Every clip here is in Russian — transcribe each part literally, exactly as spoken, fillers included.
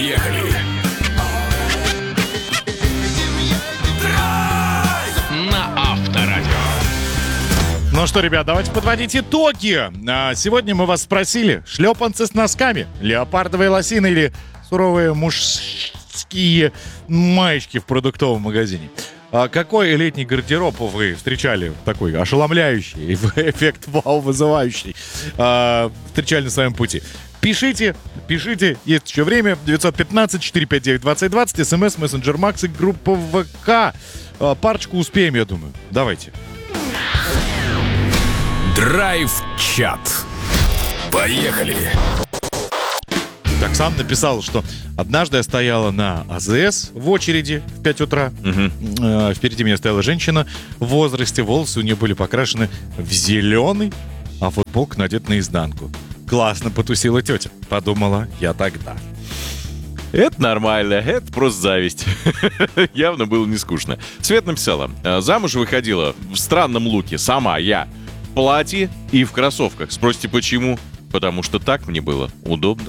Поехали! Драйв на Авторадио. Ну что, ребят, давайте подводить итоги. А, сегодня мы вас спросили: шлепанцы с носками, леопардовые лосины или суровые мужские маечки в продуктовом магазине? А какой летний гардероб вы встречали, такой ошеломляющий, эффект вау вызывающий, а, встречали на своем пути? Пишите, пишите, есть еще время. девятьсот пятнадцать четыреста пятьдесят девять двадцать двадцать, смс, мессенджер Макс и группа ВК. А, парочку успеем, я думаю. Давайте. Драйв-чат. Поехали! Оксана написала, что однажды я стояла на АЗС в очереди в пять утра. Угу. Э, впереди меня стояла женщина в возрасте. Волосы у нее были покрашены в зеленый, а футболка надета наизнанку. Классно потусила тетя, подумала я тогда. Это нормально, это просто зависть. Явно было не скучно. Свет написала: замуж выходила в странном луке сама я. В платье и в кроссовках. Спросите, почему? Потому что так мне было удобно.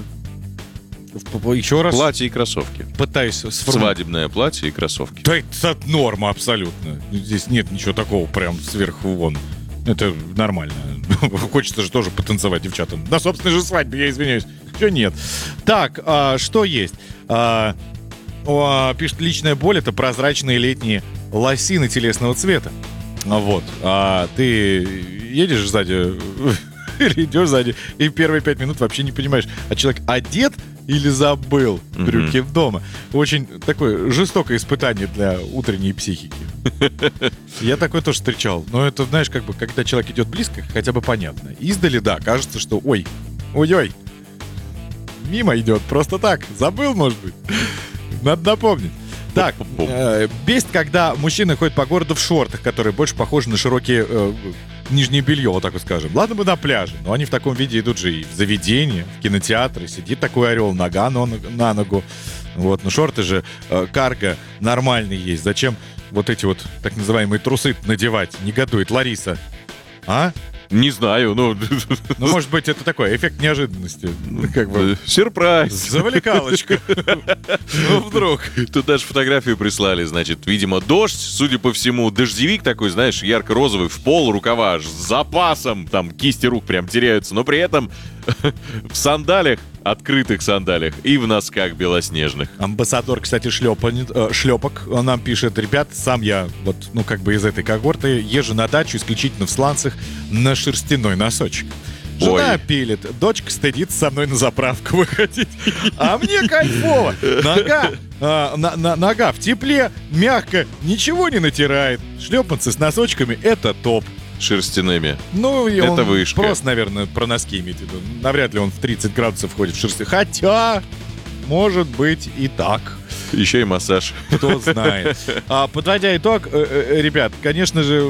Еще раз. Платье и кроссовки. Пытаюсь сформулировать. Свадебное платье и кроссовки. Да это норма абсолютно. Здесь нет ничего такого прям сверху вон. Это нормально. Хочется же тоже потанцевать девчатам. На собственной же свадьбе, я извиняюсь. Что нет? Так, а, что есть? А, а, пишет: личная боль — это прозрачные летние лосины телесного цвета. Вот. А ты едешь сзади или идешь сзади, и первые пять минут вообще не понимаешь, а человек одет или забыл брюки mm-hmm. дома. Очень такое жестокое испытание для утренней психики. Я такое тоже встречал. Но это, знаешь, как бы, когда человек идет близко, хотя бы понятно. Издали, да, кажется, что ой, ой-ой, мимо идет, просто так. Забыл, может быть. Надо напомнить. Так, э, бесит, когда мужчины ходят по городу в шортах, которые больше похожи на широкие э, нижнее белье, вот так вот скажем. Ладно бы на пляже, но они в таком виде идут же и в заведение, в кинотеатры. Сидит такой орел, нога на, на ногу. Вот, но шорты же э, карго нормальные есть. Зачем вот эти вот так называемые трусы надевать? Негодует Лариса. А? Не знаю, ну... Ну, может быть, это такой эффект неожиданности. Как бы... Сюрприз. Завлекалочка. Ну, вдруг. Тут даже фотографию прислали, значит, видимо, дождь, судя по всему, дождевик такой, знаешь, ярко-розовый, в пол, рукава с запасом, там кисти рук прям теряются, но при этом в сандалиях, открытых сандалиях и в носках белоснежных. Амбассадор, кстати, шлепанет, э, шлепок нам пишет: ребят, сам я вот, ну, как бы из этой когорты езжу на дачу исключительно в сланцах на шерстяной носочек. Жена Ой. пилит, дочка стыдится со мной на заправку выходить. А мне кайфово. Нога, а, на, на, нога в тепле, мягко, ничего не натирает. Шлепанцы с носочками — это топ. Шерстяными. Ну, и это он вышка. Просто, наверное, про носки имеет в виду. Навряд ли он в тридцать градусов ходит в шерсти. Хотя, может быть и так. Еще и массаж. Кто знает. А, подводя итог, э, э, ребят, конечно же,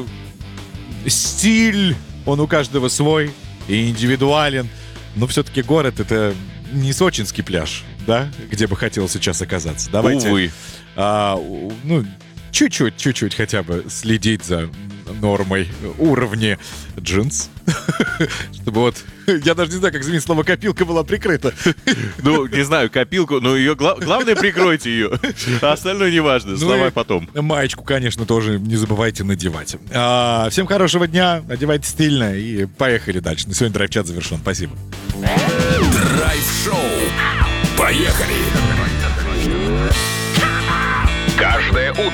стиль, он у каждого свой и индивидуален. Но все-таки город — это не сочинский пляж, да, где бы хотел сейчас оказаться. Давайте, Увы. А, ну, чуть-чуть, чуть-чуть хотя бы следить за нормой уровня джинс. Чтобы вот... Я даже не знаю, как заменить слово «копилка» была прикрыта. Ну, не знаю, копилку, но ее гла- главное прикройте ее. А остальное не важно. Слова Ну и потом. Маечку, конечно, тоже не забывайте надевать. А, всем хорошего дня, одевайте стильно и поехали дальше. На сегодня драйв-чат завершен. Спасибо. Драйв-шоу. Поехали! Каждое утро